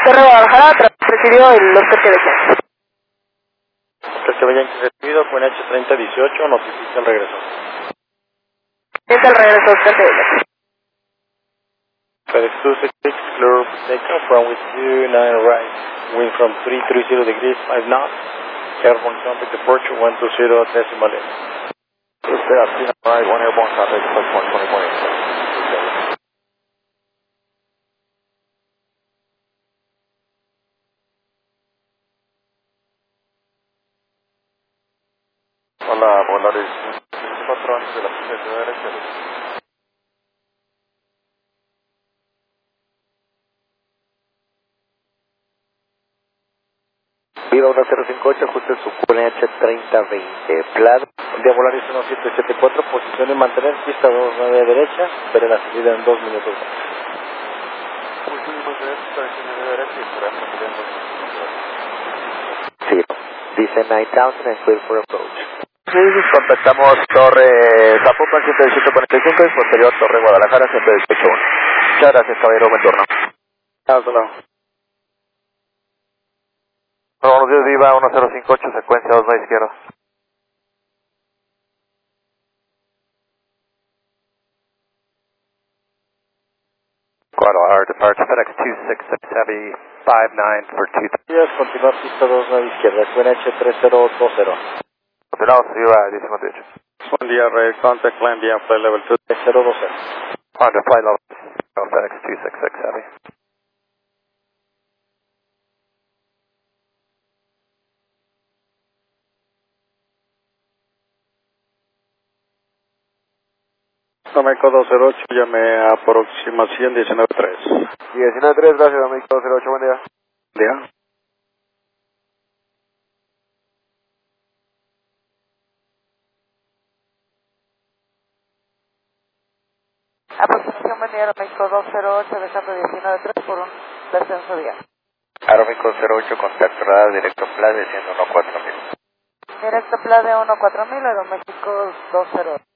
Torre Guadalajara, recibió el Oscar Quebec. Oscar Quebec recibido con H3018, notifica el regreso. Es el regreso, Oscar Quebec. FedEx 266, clear takeoff from with 29 right, wind from 330 degrees 5 knots, airborne traffic departure 120 decimal in. Stay up, 29 right, 1 airborne traffic, plus 120.8. Hola, Volaris 4 antes de la pista de derecha. Viva 1058, ajuste su QNH 3020. Plan de Volaris 1774, posición de mantener pista 29 derecha, espere la salida en 2 minutos. Posición de mantener pista 29 derecha y espera la salida en 2 minutos. Sí, dice 9000 and clear for approach. Sí, contactamos Torre Zapopan 11845 y posterior Torre Guadalajara 118.1. Muchas gracias, caballero, buen turno. Hasta luego. Buenos días, Viva 1058, secuencia 29 izquierda. Guadalajara, departure FedEx 266 Heavy 59 for 2. Continuar pista 29 izquierda, QNH 3020. Continuamos, Viva 1058. Buen día, Red Contact, climb via flight level 2020. On to flight level FedEx 266 Heavy. México 208, llame a aproximación 19.3. 19.3, gracias, México 208, buen día. Buen día. Aproximación buen día, México 208, dejando 19.3 por un descenso día. Aeroméxico 08, contacto radar, directo Plan, desciendo 14000. Directo Plan de 14000, Aeroméxico 208.